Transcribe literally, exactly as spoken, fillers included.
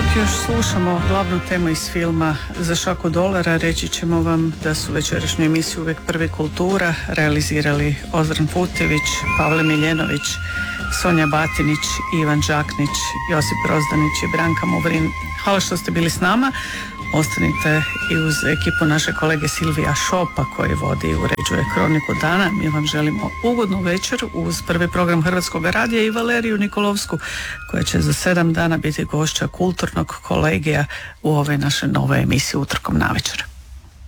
još slušamo glavnu temu iz filma Za šaku dolara, reći ćemo vam da su večerašnju emisiju Uvijek prvi kultura realizirali Ozren Putević, Pavle Miljenović, Sonja Batinić, Ivan Đaknić, Josip Rozdanić i Branka Muvrin. Hvala što ste bili s nama. Ostanite i uz ekipu naše kolege Silvija Šopa koji vodi i uređuje Kroniku dana. Mi vam želimo ugodnu večer uz prvi program Hrvatskog radija i Valeriju Nikolovsku koja će za sedam dana biti gošća kulturnog kolegija u ove naše nove emisije Utorkom navečer.